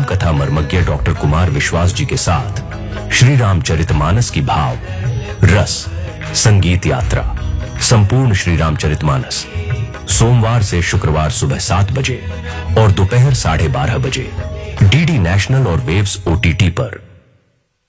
कथा मर्मज्ञ डॉक्टर कुमार विश्वास जी के साथ श्री रामचरितमानस की भाव, रस, संगीत यात्रा, संपूर्ण श्री रामचरितमानस सोमवार से शुक्रवार सुबह 7 बजे और दोपहर 12:30 बजे डीडी नेशनल और वेव्स OTT पर।